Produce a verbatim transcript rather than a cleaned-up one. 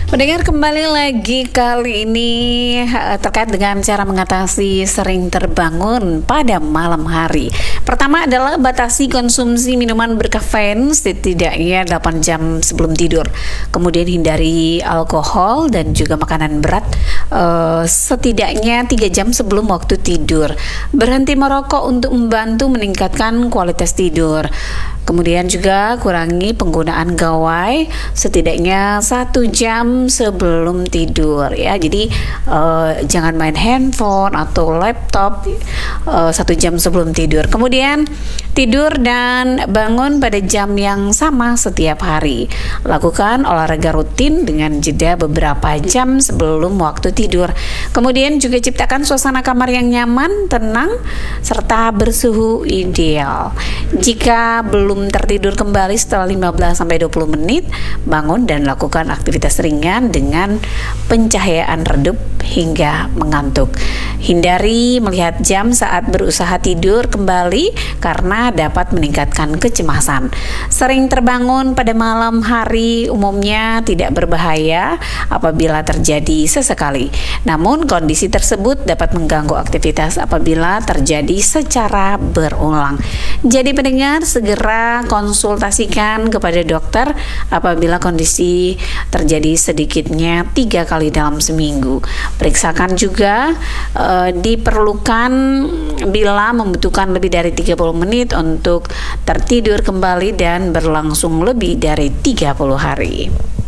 Mendengar kembali lagi kali ini eh, terkait dengan cara mengatasi sering terbangun pada malam hari. Pertama adalah batasi konsumsi minuman berkafein setidaknya delapan jam sebelum tidur. Kemudian hindari alkohol dan juga makanan berat eh, setidaknya tiga jam sebelum waktu tidur. Berhenti merokok untuk membantu meningkatkan kualitas tidur. Kemudian juga kurangi penggunaan gawai setidaknya satu jam sebelum tidur ya. Jadi uh, jangan main handphone atau laptop uh, satu jam sebelum tidur. Kemudian tidur dan bangun pada jam yang sama setiap hari. Lakukan olahraga rutin dengan jeda beberapa jam sebelum waktu tidur. Kemudian juga ciptakan suasana kamar yang nyaman, tenang, serta bersuhu ideal. Jika belum tertidur kembali setelah lima belas sampai dua puluh menit, bangun dan lakukan aktivitas ringan dengan pencahayaan redup hingga mengantuk. Hindari melihat jam saat berusaha tidur kembali karena dapat meningkatkan kecemasan. Sering terbangun pada malam hari umumnya tidak berbahaya apabila terjadi sesekali. Namun kondisi tersebut dapat mengganggu aktivitas apabila terjadi secara berulang. Jadi pendengar, segera konsultasikan kepada dokter apabila kondisi terjadi sedikitnya tiga kali dalam seminggu. Periksakan juga e, diperlukan bila membutuhkan lebih dari tiga puluh menit untuk tertidur kembali dan berlangsung lebih dari tiga puluh hari.